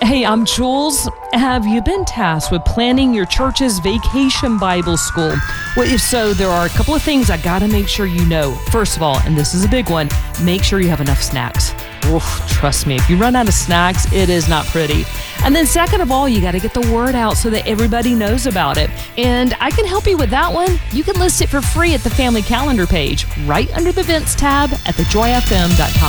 Hey, I'm Jules. Have you been tasked with planning your church's vacation Bible school? Well, if so, there are a couple of things I got to make sure you know. First of all, and this is a big one, make sure you have enough snacks. Oof, trust me, if you run out of snacks, it is not pretty. And then second of all, you got to get the word out so that everybody knows about it. And I can help you with that one. You can list it for free at the family calendar page, right under the events tab at thejoyfm.com.